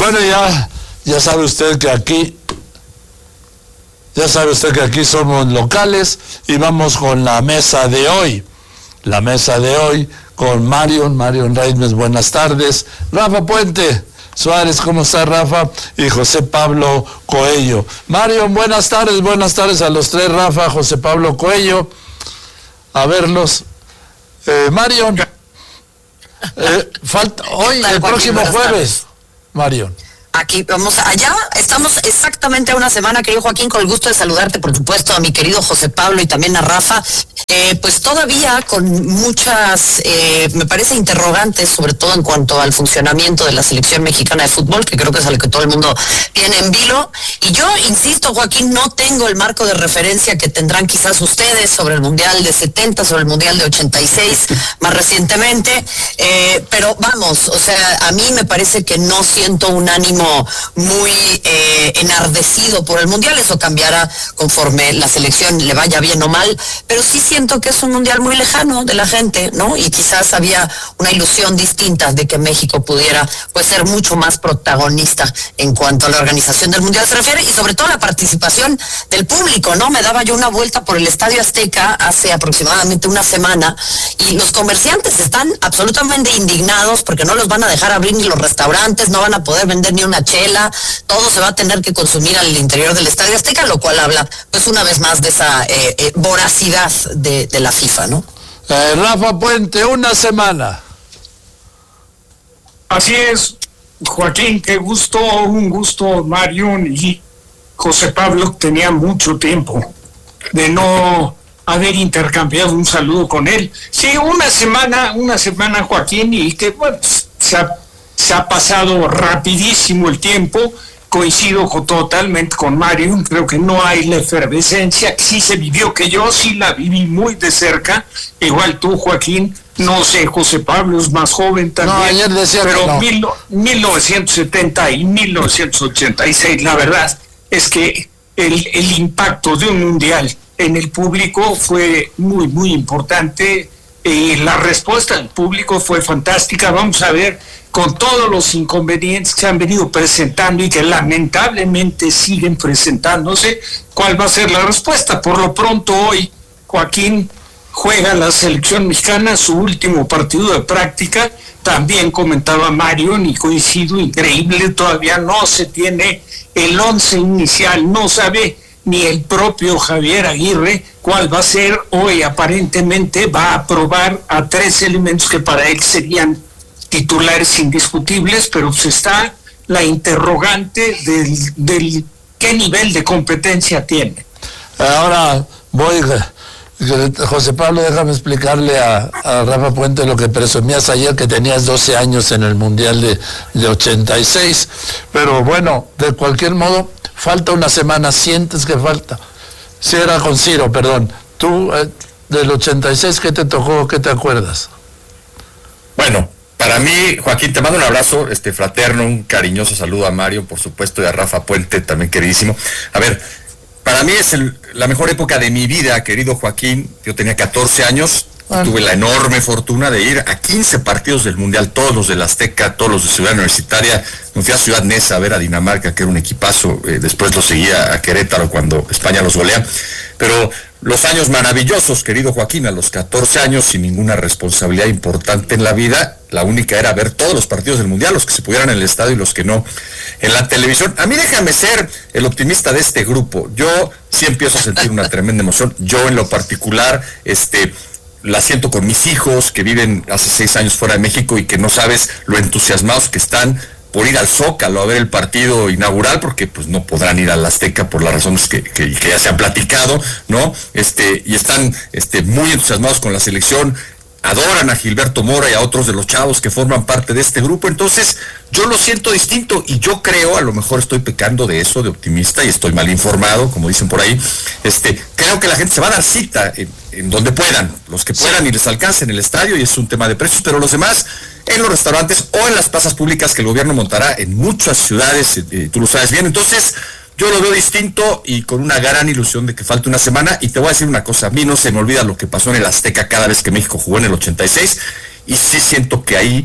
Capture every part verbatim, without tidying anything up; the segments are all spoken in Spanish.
Bueno, ya, ya sabe usted que aquí, ya sabe usted que aquí somos locales y vamos con la mesa de hoy. La mesa de hoy con Marion, Marion Reitmes, buenas tardes. Rafa Puente Suárez, ¿cómo está Rafa? Y José Pablo Coello. Marion, buenas tardes, buenas tardes a los tres, Rafa, José Pablo Coello. A verlos. Eh, Marion, eh, falta hoy, el próximo jueves, Marion. Aquí vamos allá, estamos exactamente a una semana, querido Joaquín, con el gusto de saludarte, por supuesto, a mi querido José Pablo y también a Rafa, eh, pues todavía con muchas, eh, me parece, interrogantes, sobre todo en cuanto al funcionamiento de la selección mexicana de fútbol, que creo que es a lo que todo el mundo tiene en vilo, y yo insisto, Joaquín, no tengo el marco de referencia que tendrán quizás ustedes sobre el Mundial de setenta, sobre el Mundial de ochenta y seis, más recientemente, eh, pero vamos, o sea, a mí me parece que no siento un ánimo muy eh, enardecido por el mundial. Eso cambiará conforme la selección le vaya bien o mal, pero sí siento que es un mundial muy lejano de la gente, ¿no? Y quizás había una ilusión distinta de que México pudiera pues ser mucho más protagonista en cuanto a la organización del mundial se refiere, y sobre todo la participación del público, ¿no? Me daba yo una vuelta por el Estadio Azteca hace aproximadamente una semana y los comerciantes están absolutamente indignados porque no los van a dejar abrir ni los restaurantes, no van a poder vender ni una chela, todo se va a tener que consumir al interior del Estadio Azteca, lo cual habla pues una vez más de esa eh, eh, voracidad de, de la FIFA, ¿no? Eh, Rafa Puente, una semana. Así es, Joaquín, qué gusto, un gusto, Marion y José Pablo, tenía mucho tiempo de no haber intercambiado un saludo con él. Sí, una semana, una semana, Joaquín, y que bueno, se ha Se ha pasado rapidísimo el tiempo, coincido con, totalmente con Mario, creo que no hay la efervescencia, sí se vivió, que yo sí la viví muy de cerca, igual tú, Joaquín, no sé, José Pablo es más joven también, no, ayer decía pero que no. mil, mil novecientos setenta y mil novecientos ochenta y seis, la verdad es que el, el impacto de un mundial en el público fue muy, muy importante. Eh, la respuesta del público fue fantástica. Vamos a ver, con todos los inconvenientes que se han venido presentando y que lamentablemente siguen presentándose, cuál va a ser la respuesta. Por lo pronto hoy, Joaquín, juega la selección mexicana su último partido de práctica. También comentaba Marion y coincido, increíble, todavía no se tiene el once inicial, no sabe ni el propio Javier Aguirre cuál va a ser. Hoy aparentemente va a probar a tres elementos que para él serían titulares indiscutibles, pero pues está la interrogante del, del qué nivel de competencia tiene. Ahora voy, José Pablo, déjame explicarle a, a Rafa Puente lo que presumías ayer, que tenías doce años en el Mundial de, de ochenta y seis, pero bueno, de cualquier modo, falta una semana. ¿Sientes que falta? Si era con Ciro, perdón. Tú, eh, del ochenta y seis, ¿qué te tocó? ¿Qué te acuerdas? Bueno, para mí, Joaquín, te mando un abrazo este fraterno, un cariñoso saludo a Mario, por supuesto, y a Rafa Puente, también queridísimo. A ver, para mí es el, la mejor época de mi vida, querido Joaquín. Yo tenía catorce años, bueno. Tuve la enorme fortuna de ir a quince partidos del Mundial, todos los del Azteca, todos los de Ciudad Universitaria. Me fui a Ciudad Neza a ver a Dinamarca, que era un equipazo. Eh, después lo seguía a Querétaro cuando España los golea. Pero los años maravillosos, querido Joaquín, a los catorce años, sin ninguna responsabilidad importante en la vida, la única era ver todos los partidos del Mundial, los que se pudieran en el estadio y los que no en la televisión. A mí déjame ser el optimista de este grupo. Yo sí empiezo a sentir una tremenda emoción. Yo en lo particular, este... la siento con mis hijos que viven hace seis años fuera de México y que no sabes lo entusiasmados que están por ir al Zócalo a ver el partido inaugural, porque pues no podrán ir al Azteca por las razones que, que, que ya se han platicado, ¿no? Este, y están este, muy entusiasmados con la selección, adoran a Gilberto Mora y a otros de los chavos que forman parte de este grupo. Entonces yo lo siento distinto y yo creo, a lo mejor estoy pecando de eso, de optimista, y estoy mal informado, como dicen por ahí, este, creo que la gente se va a dar cita en, en donde puedan, los que puedan y les alcance en el estadio, y es un tema de precios, pero los demás en los restaurantes o en las plazas públicas que el gobierno montará en muchas ciudades, eh, tú lo sabes bien. Entonces yo lo veo distinto y con una gran ilusión de que falte una semana. Y te voy a decir una cosa, a mí no se me olvida lo que pasó en el Azteca cada vez que México jugó en el ochenta y seis, y sí siento que ahí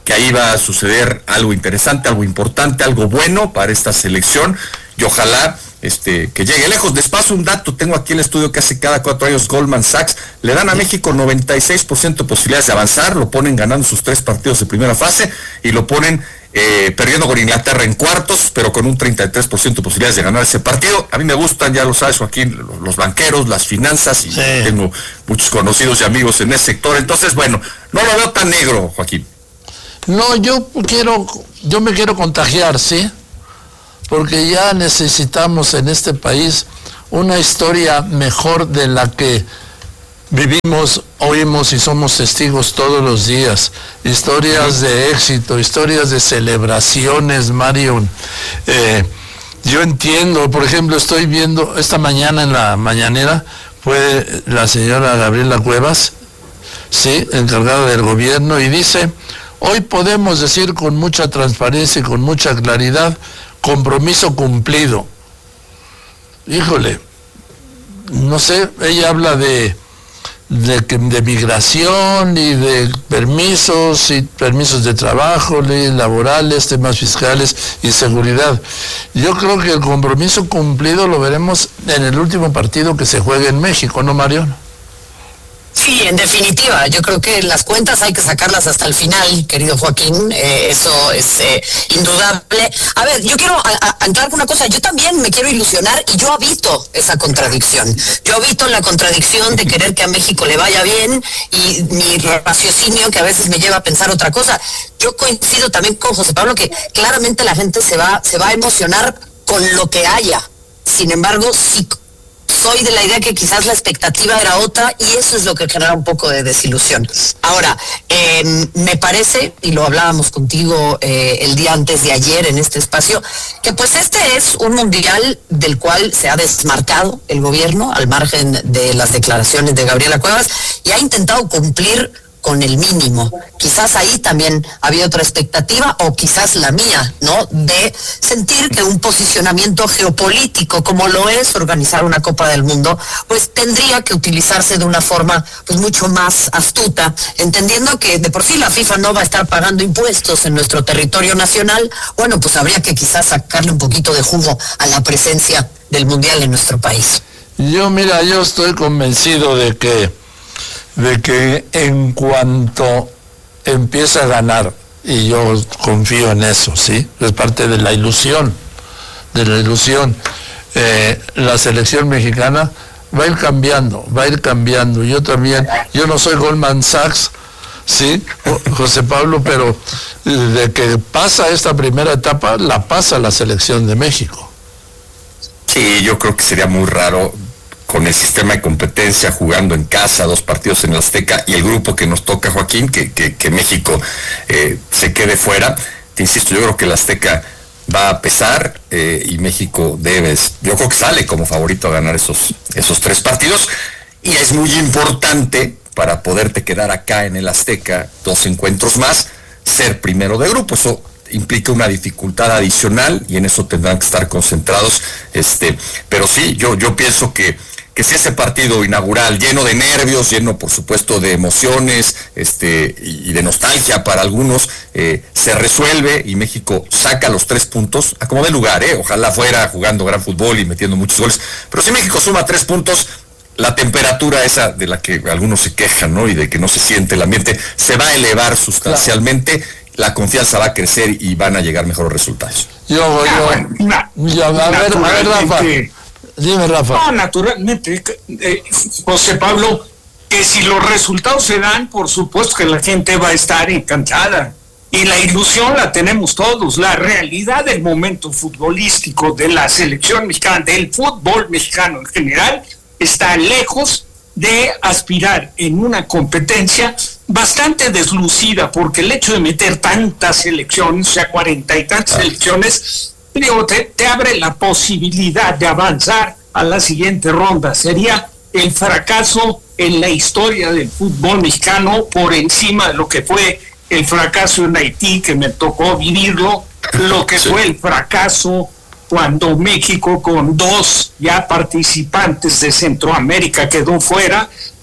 que ahí va a suceder algo interesante, algo importante, algo bueno para esta selección, y ojalá este que llegue lejos. Despacio un dato, tengo aquí el estudio que hace cada cuatro años Goldman Sachs, le dan a México noventa y seis por ciento de posibilidades de avanzar, lo ponen ganando sus tres partidos de primera fase, y lo ponen eh, perdiendo con Inglaterra en cuartos, pero con un treinta y tres por ciento de posibilidades de ganar ese partido. A mí me gustan, ya lo sabes, Joaquín, los banqueros, las finanzas, y sí, tengo muchos conocidos y amigos en ese sector, entonces bueno, no lo veo tan negro, Joaquín. No, yo quiero, yo me quiero contagiar, ¿sí? Porque ya necesitamos en este país una historia mejor de la que vivimos, oímos y somos testigos todos los días. Historias de éxito, historias de celebraciones, Mario. Eh, yo entiendo, por ejemplo, estoy viendo esta mañana en la mañanera, fue la señora Gabriela Cuevas, sí, encargada del gobierno, y dice: hoy podemos decir con mucha transparencia y con mucha claridad, compromiso cumplido. Híjole, no sé, ella habla de de, de migración y de permisos y permisos de trabajo, leyes laborales, temas fiscales y seguridad. Yo creo que el compromiso cumplido lo veremos en el último partido que se juegue en México, ¿no, Mario? Sí, en definitiva, yo creo que las cuentas hay que sacarlas hasta el final, querido Joaquín, eh, eso es eh, indudable. A ver, yo quiero a, a entrar con una cosa, yo también me quiero ilusionar y yo habito esa contradicción. Yo habito la contradicción de querer que a México le vaya bien y mi raciocinio que a veces me lleva a pensar otra cosa. Yo coincido también con José Pablo que claramente la gente se va, se va a emocionar con lo que haya. Sin embargo, sí, soy de la idea que quizás la expectativa era otra y eso es lo que genera un poco de desilusión. Ahora, eh, me parece, y lo hablábamos contigo eh, el día antes de ayer en este espacio, que pues este es un mundial del cual se ha desmarcado el gobierno al margen de las declaraciones de Gabriela Cuevas y ha intentado cumplir con el mínimo. Quizás ahí también había otra expectativa, o quizás la mía, ¿no? De sentir que un posicionamiento geopolítico, como lo es organizar una Copa del Mundo, pues tendría que utilizarse de una forma pues mucho más astuta, entendiendo que de por sí la FIFA no va a estar pagando impuestos en nuestro territorio nacional. Bueno, pues habría que quizás sacarle un poquito de jugo a la presencia del Mundial en nuestro país. Yo, mira, yo estoy convencido de que de que en cuanto empieza a ganar, y yo confío en eso, ¿sí? Es parte de la ilusión, de la ilusión, eh, la selección mexicana va a ir cambiando, va a ir cambiando. Yo también, yo no soy Goldman Sachs, ¿sí, José Pablo? Pero de que pasa esta primera etapa, la pasa la selección de México. Sí, yo creo que sería muy raro con el sistema de competencia, jugando en casa, dos partidos en el Azteca, y el grupo que nos toca, Joaquín, que, que, que México eh, se quede fuera. Te insisto, yo creo que el Azteca va a pesar eh, y México debe, yo creo que sale como favorito a ganar esos, esos tres partidos, y es muy importante para poderte quedar acá en el Azteca dos encuentros más, ser primero de grupo. Eso implica una dificultad adicional y en eso tendrán que estar concentrados, este, pero sí, yo, yo pienso que que si ese partido inaugural, lleno de nervios, lleno por supuesto de emociones, este, y, y de nostalgia para algunos, eh, se resuelve y México saca los tres puntos, a como de lugar, eh, ojalá fuera jugando gran fútbol y metiendo muchos goles, pero si México suma tres puntos, la temperatura esa de la que algunos se quejan, ¿no? Y de que no se siente el ambiente, se va a elevar sustancialmente, la confianza va a crecer y van a llegar mejores resultados. Yo, yo, yo, a ver, a ver, Rafa. Dime, Rafa. No, naturalmente, eh, José Pablo, que si los resultados se dan, por supuesto que la gente va a estar encantada. Y la ilusión la tenemos todos. La realidad del momento futbolístico de la selección mexicana, del fútbol mexicano en general, está lejos de aspirar en una competencia bastante deslucida, porque el hecho de meter tantas selecciones, o sea, cuarenta y tantas selecciones, digo, te, te abre la posibilidad de avanzar a la siguiente ronda. Sería el fracaso en la historia del fútbol mexicano por encima de lo que fue el fracaso en Haití, que me tocó vivirlo, lo que fue el fracaso cuando México, con dos ya participantes de Centroamérica, quedó fuera,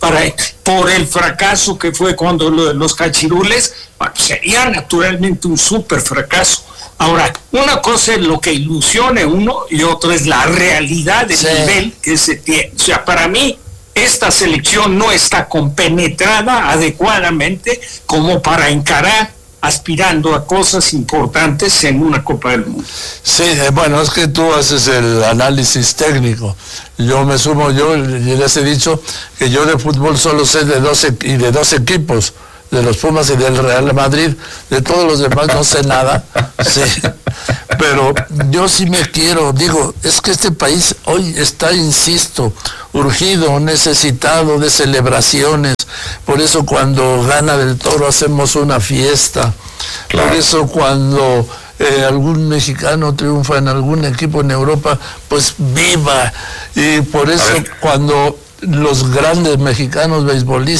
para, por el fracaso que fue cuando lo de los cachirules, bueno, sería naturalmente un súper fracaso. Ahora, una cosa es lo que ilusione uno y otra es la realidad del sí. nivel que se tiene. O sea, para mí, esta selección no está compenetrada adecuadamente como para encarar aspirando a cosas importantes en una Copa del Mundo. Sí, eh, bueno, es que tú haces el análisis técnico. Yo me sumo, yo les he dicho que yo de fútbol solo sé de dos e- y de dos equipos, de los Pumas y del Real Madrid. De todos los demás no sé nada, sí. Pero yo sí me quiero, digo, es que este país hoy está, insisto, urgido, necesitado de celebraciones. Por eso cuando gana Del Toro hacemos una fiesta. Claro. Por eso cuando eh, algún mexicano triunfa en algún equipo en Europa, pues viva. Y por eso cuando los grandes mexicanos beisbolistas